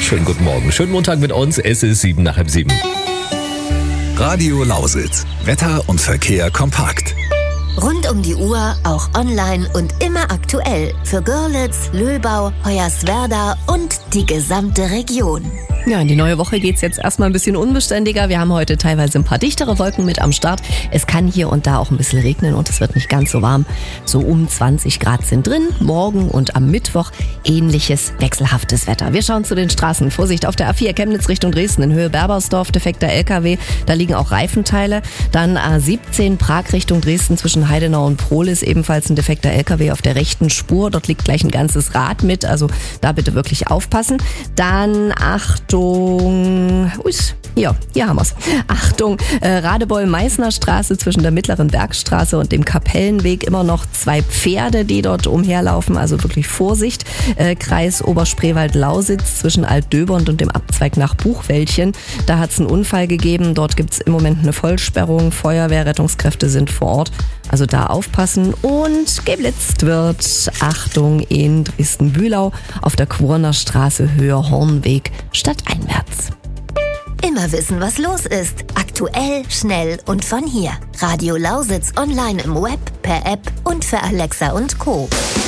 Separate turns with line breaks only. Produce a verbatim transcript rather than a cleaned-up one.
Schönen guten Morgen, schönen Montag mit uns. Es ist sieben nach halb sieben.
Radio Lausitz. Wetter und Verkehr kompakt.
Rund um die Uhr, auch online und immer aktuell. Für Görlitz, Löbau, Hoyerswerda und die gesamte Region.
Ja, in die neue Woche geht's jetzt erstmal ein bisschen unbeständiger. Wir haben heute teilweise ein paar dichtere Wolken mit am Start. Es kann hier und da auch ein bisschen regnen und es wird nicht ganz so warm. So um zwanzig Grad sind drin. Morgen und am Mittwoch ähnliches wechselhaftes Wetter. Wir schauen zu den Straßen. Vorsicht auf der A vier Chemnitz Richtung Dresden in Höhe Berbersdorf, defekter L K W. Da liegen auch Reifenteile. Dann A siebzehn Prag Richtung Dresden zwischen Heidenau und Prohlis, ebenfalls ein defekter L K W auf der rechten Spur. Dort liegt gleich ein ganzes Rad mit, also da bitte wirklich aufpassen. Dann Achtung, Ui, hier, hier haben wir's. Achtung, äh, Radebeul-Meißner Straße zwischen der Mittleren Bergstraße und dem Kapellenweg immer noch zwei Pferde, die dort umherlaufen, also wirklich Vorsicht. Äh, Kreis Oberspreewald-Lausitz zwischen Altdöbernd und dem Abzweig nach Buchwäldchen. Da hat's einen Unfall gegeben, dort gibt's im Moment eine Vollsperrung, Feuerwehr, Rettungskräfte sind vor Ort, also da aufpassen. Und geblitzt wird, Achtung, in Dresden-Bühlau auf der Quorner Straße Höhe Hornweg stadteinwärts.
Immer wissen, was los ist. Aktuell, schnell und von hier. Radio Lausitz online im Web, per App und für Alexa und Co.